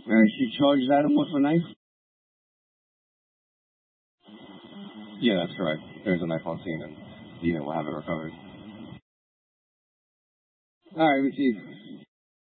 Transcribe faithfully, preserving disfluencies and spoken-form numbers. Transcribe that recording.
Uh, she charged that with a knife? Yeah, that's correct. There's a knife on scene, and the unit will have it recovered. All right, Receive.